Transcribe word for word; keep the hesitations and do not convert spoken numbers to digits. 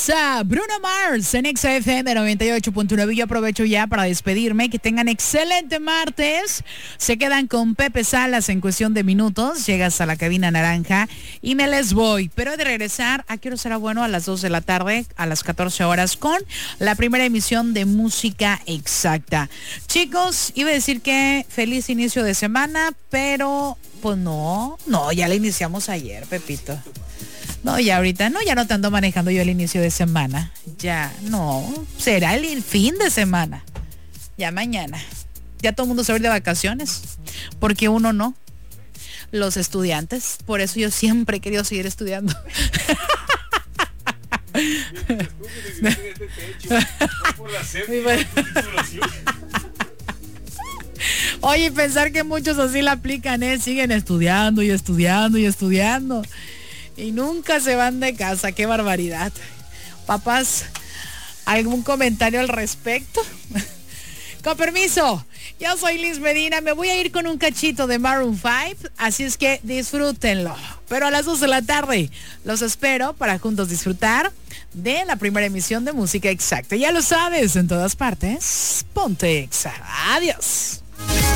Exa, Bruno Mars en Exa F M noventa y ocho punto nueve. Yo aprovecho ya para despedirme. Que tengan excelente martes. Se quedan con Pepe Salas en cuestión de minutos. Llegas a la cabina naranja y me les voy. Pero de regresar, ¿a qué hora será bueno? A las dos de la tarde, a las catorce horas, con la primera emisión de Música Exacta. Chicos, iba a decir que feliz inicio de semana, pero pues no, no, ya la iniciamos ayer, Pepito. No, ya ahorita, no, ya no te ando manejando yo el inicio de semana. Ya, no, será el, el fin de semana. Ya mañana. Ya todo el mundo se va a ir de vacaciones. Porque uno no. Los estudiantes. Por eso yo siempre he querido seguir estudiando. Oye, pensar que muchos así la aplican, ¿eh? Siguen estudiando y estudiando y estudiando. Y nunca se van de casa. ¡Qué barbaridad! Papás, ¿algún comentario al respecto? Con permiso, yo soy Liz Medina. Me voy a ir con un cachito de Maroon cinco. Así es que disfrútenlo. Pero a las dos de la tarde los espero para juntos disfrutar de la primera emisión de Música Exacta. Ya lo sabes, en todas partes, ponte Exa. Adiós.